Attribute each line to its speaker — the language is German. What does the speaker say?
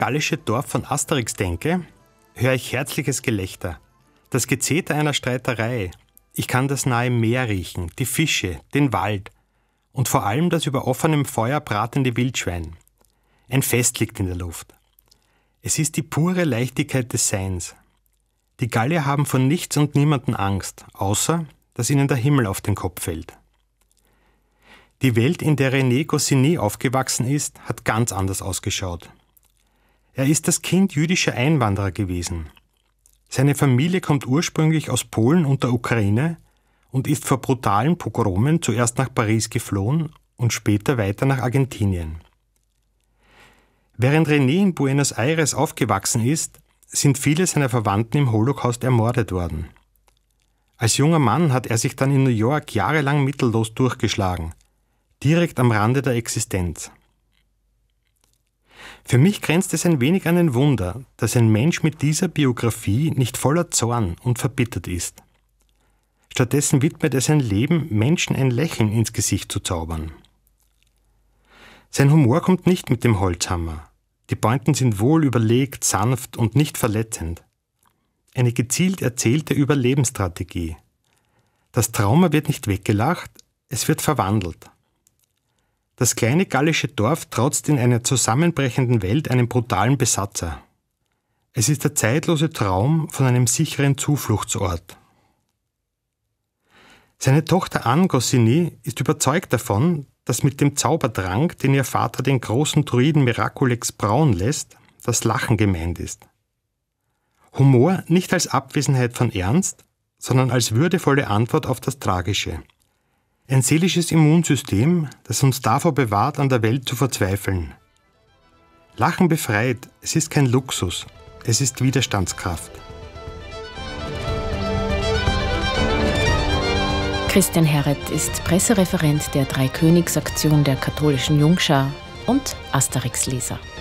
Speaker 1: gallische Dorf von Asterix denke, höre ich herzliches Gelächter, das Gezeter einer Streiterei. Ich kann das nahe Meer riechen, die Fische, den Wald und vor allem das über offenem Feuer bratende Wildschwein. Ein Fest liegt in der Luft. Es ist die pure Leichtigkeit des Seins. Die Gallier haben vor nichts und niemanden Angst, außer dass ihnen der Himmel auf den Kopf fällt. Die Welt, in der René Goscinny aufgewachsen ist, hat ganz anders ausgeschaut. Er ist das Kind jüdischer Einwanderer gewesen. Seine Familie kommt ursprünglich aus Polen und der Ukraine und ist vor brutalen Pogromen zuerst nach Paris geflohen und später weiter nach Argentinien. Während René in Buenos Aires aufgewachsen ist, sind viele seiner Verwandten im Holocaust ermordet worden. Als junger Mann hat er sich dann in New York jahrelang mittellos durchgeschlagen, direkt am Rande der Existenz. Für mich grenzt es ein wenig an ein Wunder, dass ein Mensch mit dieser Biografie nicht voller Zorn und verbittert ist. Stattdessen widmet er sein Leben, Menschen ein Lächeln ins Gesicht zu zaubern. Sein Humor kommt nicht mit dem Holzhammer. Die Pointen sind wohl überlegt, sanft und nicht verletzend. Eine gezielt erzählte Überlebensstrategie. Das Trauma wird nicht weggelacht, es wird verwandelt. Das kleine gallische Dorf trotzt in einer zusammenbrechenden Welt einem brutalen Besatzer. Es ist der zeitlose Traum von einem sicheren Zufluchtsort. Seine Tochter Anne Goscinny ist überzeugt davon, dass mit dem Zaubertrank, den ihr Vater den großen Druiden Miraculex brauen lässt, das Lachen gemeint ist. Humor nicht als Abwesenheit von Ernst, sondern als würdevolle Antwort auf das Tragische. Ein seelisches Immunsystem, das uns davor bewahrt, an der Welt zu verzweifeln. Lachen befreit, es ist kein Luxus, es ist Widerstandskraft.
Speaker 2: Christian Herret ist Pressereferent der Dreikönigsaktion der katholischen Jungschar und Asterix-Leser.